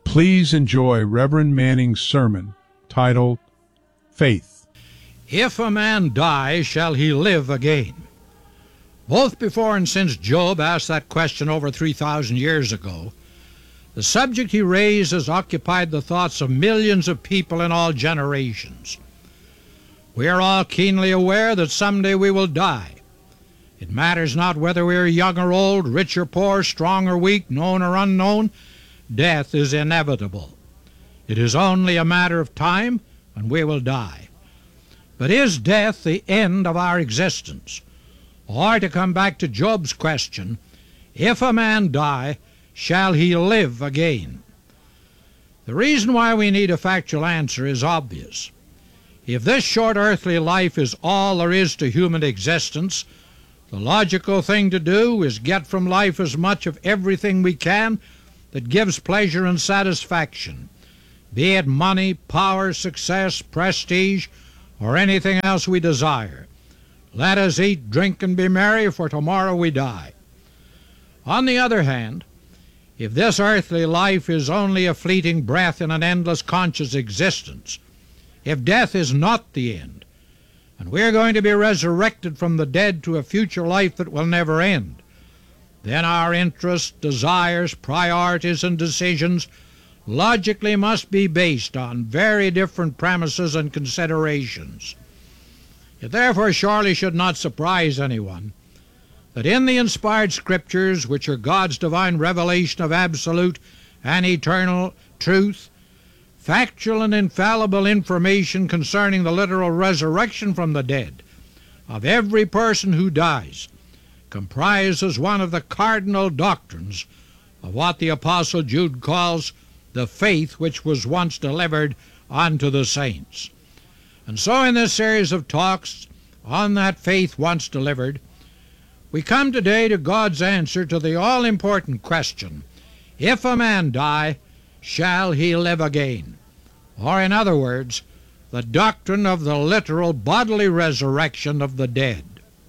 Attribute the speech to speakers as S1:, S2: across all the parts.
S1: Please enjoy Reverend Manning's sermon titled Faith.
S2: If a man die, shall he live again? Both before and since Job asked that question over 3,000 years ago, the subject he raised has occupied the thoughts of millions of people in all generations. We are all keenly aware that someday we will die. It matters not whether we are young or old, rich or poor, strong or weak, known or unknown. Death is inevitable. It is only a matter of time, and we will die. But is death the end of our existence? Or, to come back to Job's question, if a man die, shall he live again? The reason why we need a factual answer is obvious. If this short earthly life is all there is to human existence, the logical thing to do is get from life as much of everything we can that gives pleasure and satisfaction, be it money, power, success, prestige, or anything else we desire. Let us eat, drink, and be merry, for tomorrow we die. On the other hand, if this earthly life is only a fleeting breath in an endless conscious existence, if death is not the end, and we are going to be resurrected from the dead to a future life that will never end, then our interests, desires, priorities, and decisions logically must be based on very different premises and considerations. It therefore surely should not surprise anyone that in the inspired Scriptures, which are God's divine revelation of absolute and eternal truth, factual and infallible information concerning the literal resurrection from the dead of every person who dies comprises one of the cardinal doctrines of what the Apostle Jude calls the faith which was once delivered unto the saints. And so in this series of talks on that faith once delivered, we come today to God's answer to the all-important question, if a man die, shall he live again? Or in other words, the doctrine of the literal bodily resurrection of the dead.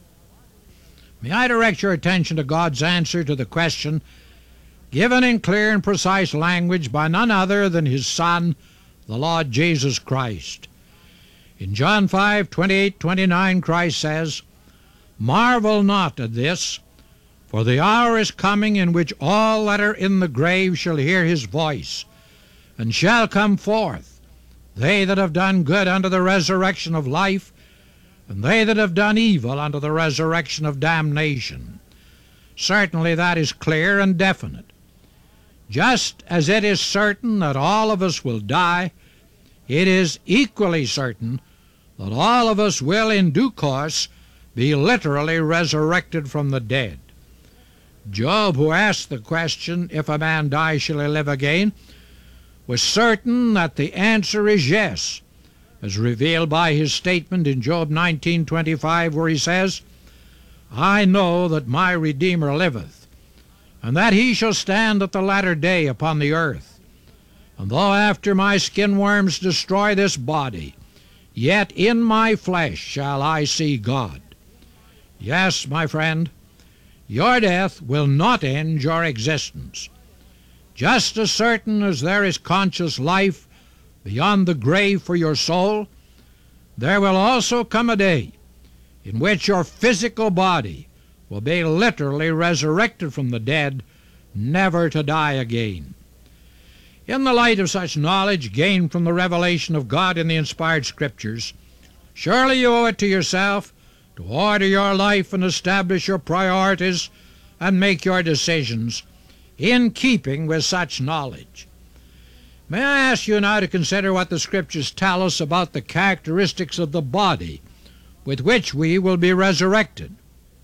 S2: May I direct your attention to God's answer to the question, given in clear and precise language by none other than His Son, the Lord Jesus Christ. In John 5:28-29, Christ says, "Marvel not at this, for the hour is coming in which all that are in the grave shall hear His voice, and shall come forth, they that have done good unto the resurrection of life, and they that have done evil unto the resurrection of damnation." Certainly that is clear and definite. Just as it is certain that all of us will die, it is equally certain that all of us will in due course be literally resurrected from the dead. Job, who asked the question, if a man die, shall he live again, was certain that the answer is yes, as revealed by his statement in Job 19:25, where he says, "I know that my Redeemer liveth, and that he shall stand at the latter day upon the earth. And though after my skin worms destroy this body, yet in my flesh shall I see God." Yes, my friend, your death will not end your existence. Just as certain as there is conscious life beyond the grave for your soul, there will also come a day in which your physical body will be literally resurrected from the dead, never to die again. In the light of such knowledge gained from the revelation of God in the inspired Scriptures, surely you owe it to yourself to order your life and establish your priorities and make your decisions in keeping with such knowledge. May I ask you now to consider what the Scriptures tell us about the characteristics of the body with which we will be resurrected.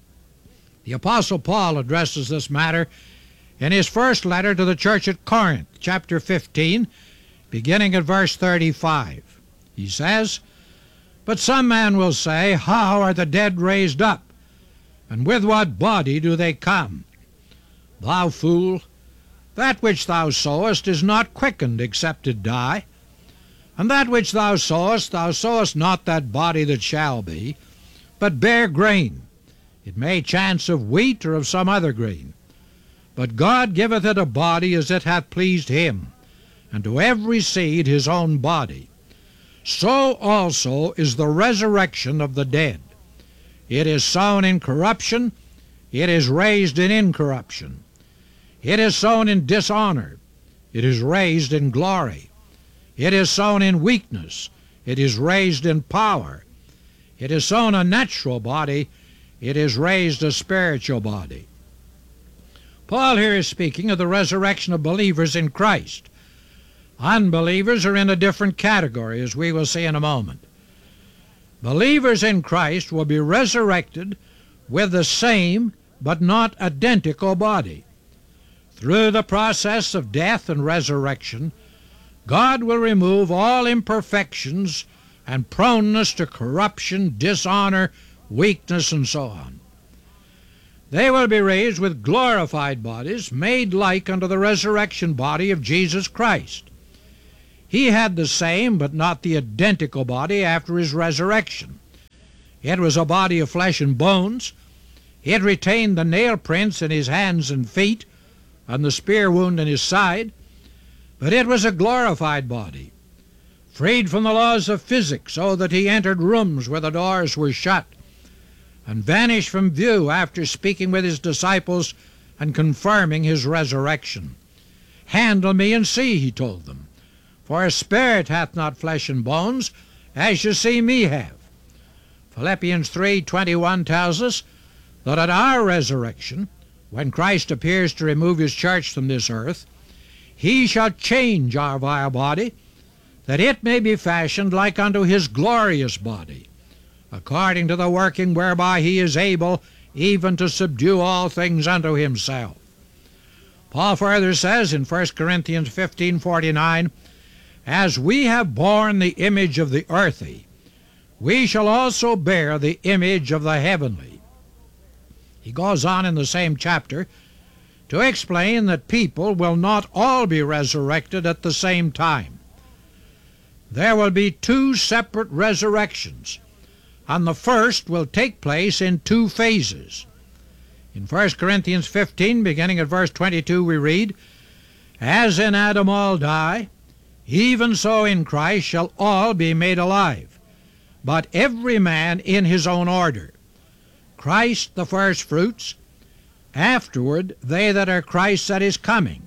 S2: The Apostle Paul addresses this matter in his first letter to the church at Corinth, chapter 15, beginning at verse 35. He says, "But some man will say, How are the dead raised up? And with what body do they come? Thou fool, that which thou sowest is not quickened except it die. And that which thou sowest not that body that shall be, but bare grain. It may chance of wheat or of some other grain. But God giveth it a body as it hath pleased Him, and to every seed his own body. So also is the resurrection of the dead. It is sown in corruption, it is raised in incorruption. It is sown in dishonor, it is raised in glory. It is sown in weakness, it is raised in power. It is sown a natural body, it is raised a spiritual body. Paul here is speaking of the resurrection of believers in Christ. Unbelievers are in a different category, as we will see in a moment. Believers in Christ will be resurrected with the same but not identical body. Through the process of death and resurrection, God will remove all imperfections and proneness to corruption, dishonor, weakness, and so on. They will be raised with glorified bodies, made like unto the resurrection body of Jesus Christ. He had the same but not the identical body after his resurrection. It was a body of flesh and bones. It retained the nail prints in his hands and feet and the spear wound in his side, but it was a glorified body, freed from the laws of physics, so that he entered rooms where the doors were shut and vanished from view after speaking with his disciples and confirming his resurrection. "Handle me and see," he told them, "for a spirit hath not flesh and bones, as you see me have." Philippians 3:21 tells us that at our resurrection, when Christ appears to remove his church from this earth, he shall change our vile body, that it may be fashioned like unto his glorious body, according to the working whereby he is able even to subdue all things unto himself. Paul further says in 1 Corinthians 15:49, "As we have borne the image of the earthy, we shall also bear the image of the heavenly." He goes on in the same chapter to explain that people will not all be resurrected at the same time. There will be two separate resurrections, and the first will take place in two phases. In 1 Corinthians 15, beginning at verse 22, we read, "As in Adam all die, even so in Christ shall all be made alive, but every man in his own order. Christ the firstfruits, afterward they that are Christ's at his coming.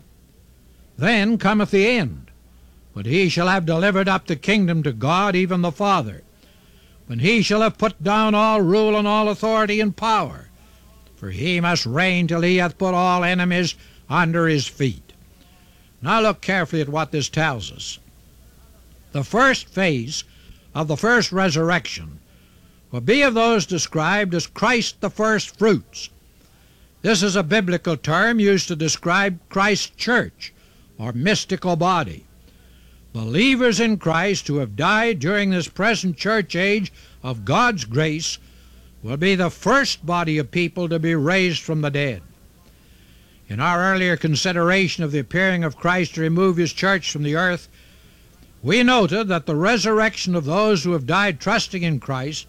S2: Then cometh the end, when he shall have delivered up the kingdom to God, even the Father, when he shall have put down all rule and all authority and power, for he must reign till he hath put all enemies under his feet." Now look carefully at what this tells us. The first phase of the first resurrection will be of those described as Christ the first fruits. This is a biblical term used to describe Christ's church or mystical body. Believers in Christ who have died during this present church age of God's grace will be the first body of people to be raised from the dead. In our earlier consideration of the appearing of Christ to remove his church from the earth, we noted that the resurrection of those who have died trusting in Christ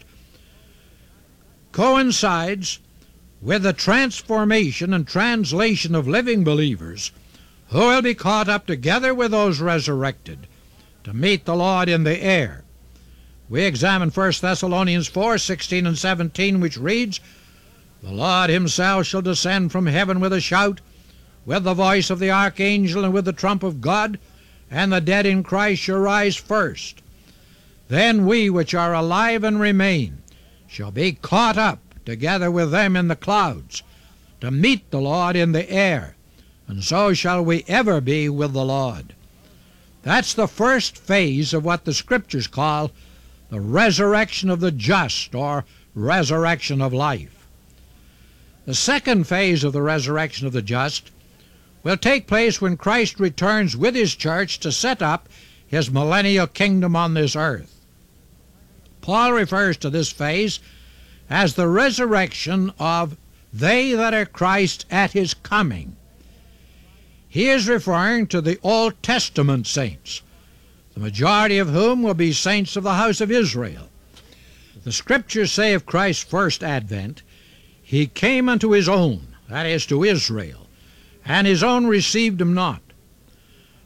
S2: coincides with the transformation and translation of living believers who will be caught up together with those resurrected to meet the Lord in the air. We examine 1 Thessalonians 4:16 and 17, which reads, "The Lord himself shall descend from heaven with a shout, with the voice of the archangel, and with the trump of God, and the dead in Christ shall rise first. Then we which are alive and remain shall be caught up together with them in the clouds, to meet the Lord in the air, and so shall we ever be with the Lord." That's the first phase of what the Scriptures call the resurrection of the just, or resurrection of life. The second phase of the resurrection of the just will take place when Christ returns with his church to set up his millennial kingdom on this earth. Paul refers to this phase as the resurrection of they that are Christ at his coming. He is referring to the Old Testament saints, the majority of whom will be saints of the house of Israel. The Scriptures say of Christ's first advent, "He came unto his own," that is, to Israel, "and his own received him not.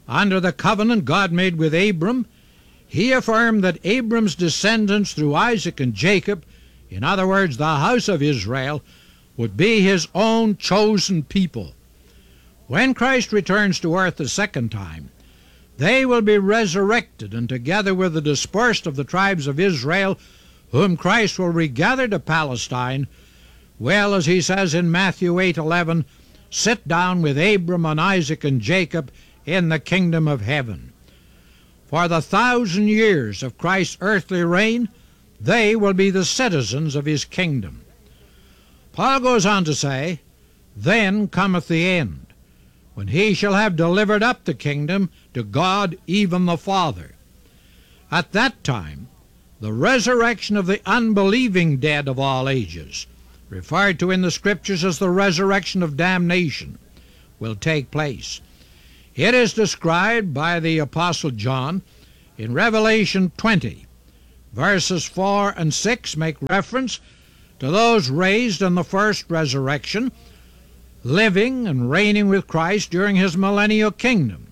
S2: Under the covenant God made with Abram, he affirmed that Abram's descendants through Isaac and Jacob, in other words, the house of Israel, would be his own chosen people. When Christ returns to earth the second time, they will be resurrected, and together with the dispersed of the tribes of Israel, whom Christ will regather to Palestine, will, as he says in Matthew 8:11, sit down with Abram and Isaac and Jacob in the kingdom of heaven. For the 1,000 years of Christ's earthly reign, they will be the citizens of his kingdom. Paul goes on to say, then cometh the end, when he shall have delivered up the kingdom to God, even the Father. At that time, the resurrection of the unbelieving dead of all ages, referred to in the Scriptures as the resurrection of damnation, will take place. It is described by the Apostle John in Revelation 20. Verses 4 and 6 make reference to those raised in the first resurrection, living and reigning with Christ during his millennial kingdom.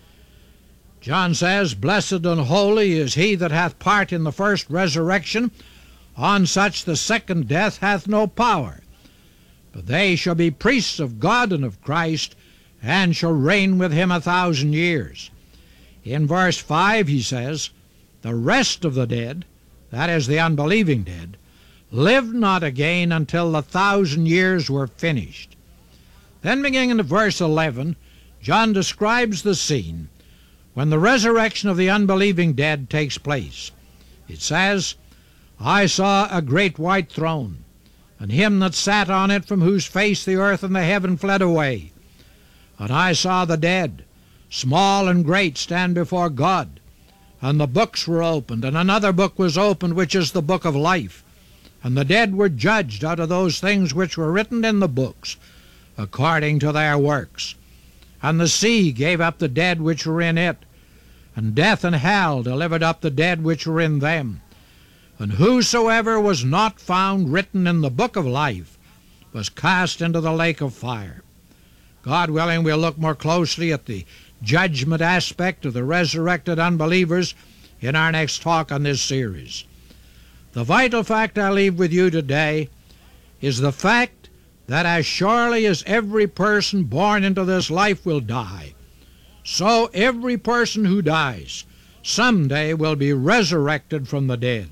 S2: John says, blessed and holy is he that hath part in the first resurrection. On such the second death hath no power. But they shall be priests of God and of Christ, and shall reign with him 1,000 years. In verse 5 he says, the rest of the dead, that is, the unbelieving dead, lived not again until the 1,000 years were finished. Then beginning in verse 11, John describes the scene when the resurrection of the unbelieving dead takes place. It says, I saw a great white throne, and him that sat on it, from whose face the earth and the heaven fled away. And I saw the dead, small and great, stand before God. And the books were opened, and another book was opened, which is the book of life. And the dead were judged out of those things which were written in the books, according to their works. And the sea gave up the dead which were in it, and death and hell delivered up the dead which were in them. And whosoever was not found written in the book of life was cast into the lake of fire. God willing, we'll look more closely at the judgment aspect of the resurrected unbelievers in our next talk on this series. The vital fact I leave with you today is the fact that as surely as every person born into this life will die, so every person who dies someday will be resurrected from the dead.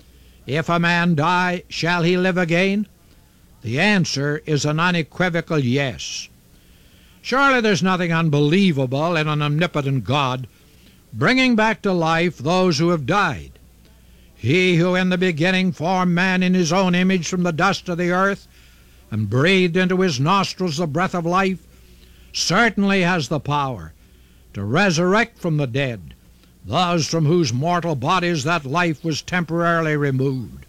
S2: If a man die, shall he live again? The answer is an unequivocal yes. Surely there's nothing unbelievable in an omnipotent God bringing back to life those who have died. He who in the beginning formed man in his own image from the dust of the earth and breathed into his nostrils the breath of life certainly has the power to resurrect from the dead those from whose mortal bodies that life was temporarily removed.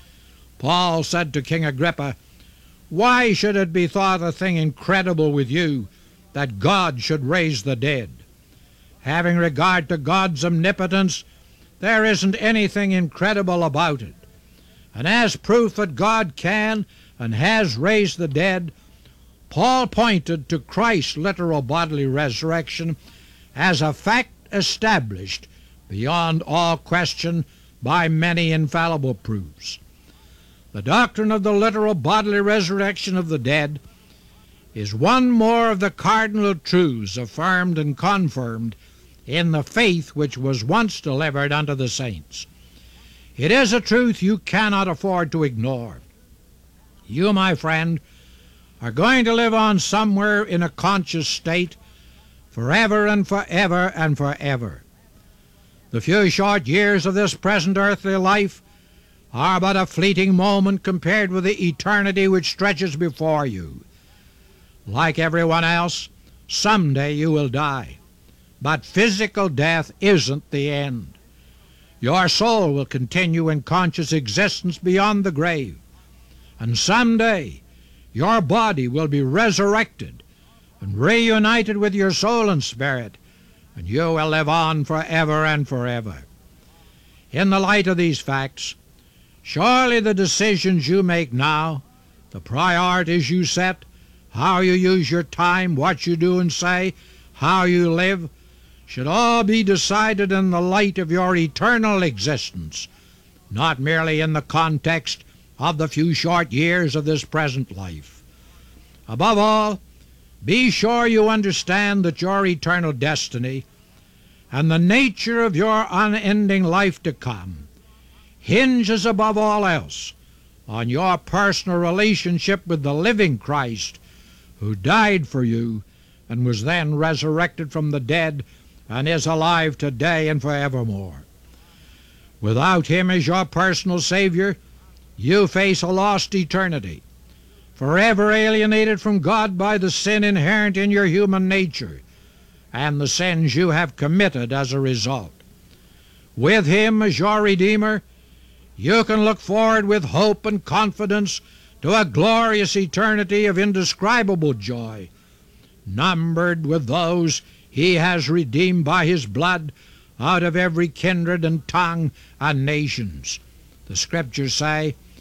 S2: Paul said to King Agrippa, why should it be thought a thing incredible with you that God should raise the dead? Having regard to God's omnipotence, there isn't anything incredible about it. And as proof that God can and has raised the dead, Paul pointed to Christ's literal bodily resurrection as a fact established beyond all question by many infallible proofs. The doctrine of the literal bodily resurrection of the dead is one more of the cardinal truths affirmed and confirmed in the faith which was once delivered unto the saints. It is a truth you cannot afford to ignore. You, my friend, are going to live on somewhere in a conscious state forever and forever and forever. The few short years of this present earthly life are but a fleeting moment compared with the eternity which stretches before you. Like everyone else, someday you will die. But physical death isn't the end. Your soul will continue in conscious existence beyond the grave. And someday your body will be resurrected and reunited with your soul and spirit, and you will live on forever and forever. In the light of these facts, surely the decisions you make now, the priorities you set, how you use your time, what you do and say, how you live, should all be decided in the light of your eternal existence, not merely in the context of the few short years of this present life. Above all, be sure you understand that your eternal destiny and the nature of your unending life to come hinges above all else on your personal relationship with the living Christ, who died for you and was then resurrected from the dead and is alive today and forevermore. Without Him as your personal Savior, you face a lost eternity, forever alienated from God by the sin inherent in your human nature and the sins you have committed as a result. With Him as your Redeemer, you can look forward with hope and confidence to a glorious eternity of indescribable joy, numbered with those He has redeemed by His blood out of every kindred and tongue and nations. The Scriptures say,